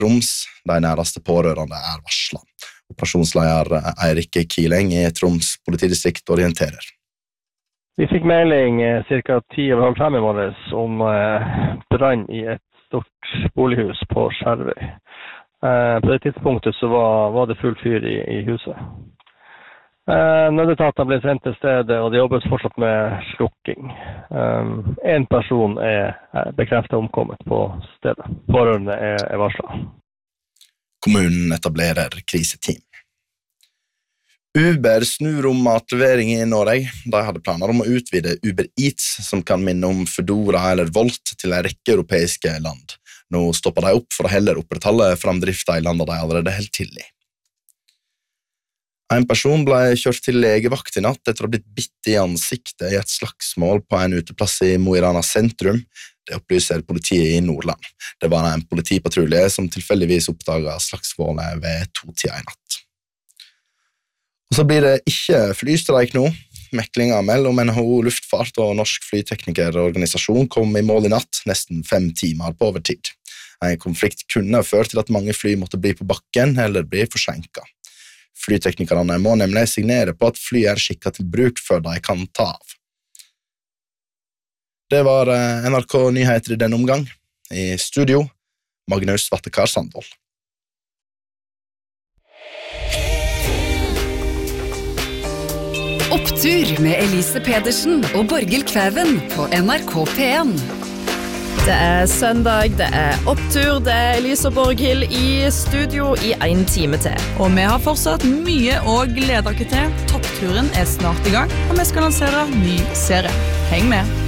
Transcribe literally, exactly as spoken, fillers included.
Troms, de næreste pårørende er varslet. Operasjonsleder Eirik Kileng i Troms politidistrikt orienterer. Vi fikk melding cirka ti over halv fem i morges om brann i et stort bolighus på Skjervøy. På det tidspunktet så var, var det full fyr i, i huset. Nødetatene ble sendt til stedet, og det jobbes fortsatt med slukking. En person er bekreftet omkommet på stedet. Pårørende er, er varslet. Kommunen etablerer kriseteam. Uber snur om matlevering i Norge. De hadde planer om å utvide Uber Eats, som kan minne om Foodora eller Volt, til en rekke europeiske land. Nå stopper de opp for å heller opprettholde framdriften i landet de allerede helt til i. En person ble kjørt til legevakt i natt etter å ha blitt bitt i ansiktet i et slagsmål på en uteplass i Mo i Rana sentrum. Det opplyser politiet i Nordland. Det var en politipatrulje som tilfeldigvis oppdaget slagsmålet ved to-tida i natt. Og så blir det ikke flystreik nå. Meklingen mellom N H O Luftfart og Norsk Flyteknikerorganisasjon kom i mål i natt, nesten fem timer på overtid. En konflikt kunne ført til at mange fly måtte bli på bakken eller bli forsinket. Flyteknikerne må nemlig signere på at fly er skikket til bruk før de kan ta av. Det var N R K Nyheter i denne omgang. I studio, Magnus Vattekar Sandvold. Opptur med Elise Pedersen og Borghild Kvæven på N R K P en. Det er søndag, det er opptur, det er Elise og Borghild i studio i en time til. Og vi har fortsatt mye å glede dere til. Toppturen er snart i gang, og vi skal lansere ny serie. Heng med!